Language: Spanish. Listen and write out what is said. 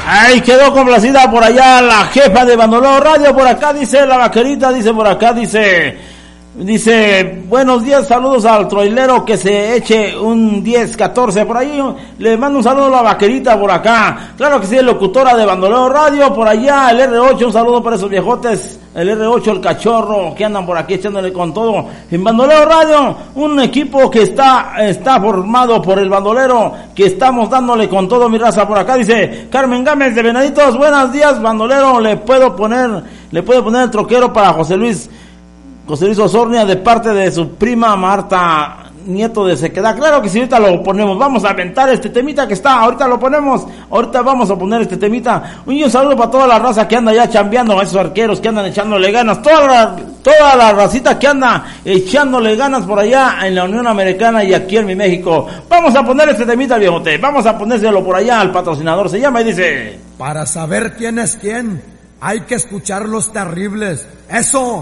Ay, quedó complacida por allá la jefa de Bandolero Radio. Por acá dice la vaquerita, dice por acá, dice, buenos días, saludos al troilero que se eche un 10-14 por ahí. Le mando un saludo a la vaquerita por acá. Claro que sí, locutora de Bandolero Radio. Por allá el R8, un saludo para esos viejotes. El R8, el cachorro, que andan por aquí echándole con todo. En Bandolero Radio, un equipo que está formado por el bandolero, que estamos dándole con todo, mi raza. Por acá dice Carmen Gámez de Venaditos, buenos días, bandolero. Le puede poner el troquero para José Luis Osornia de parte de su prima Marta, nieto de Sequedad. Claro que sí, ahorita lo ponemos. Vamos a aventar este temita que está, ahorita lo ponemos. Ahorita vamos a poner este temita. Un saludo para toda la raza que anda ya chambeando, esos arqueros que andan echándole ganas, toda la racita que anda echándole ganas por allá en la Unión Americana y aquí en mi México. Vamos a poner este temita, viejote. Vamos a ponérselo por allá al patrocinador. Se llama y dice: para saber quién es quién, hay que escuchar los terribles. ¡Eso!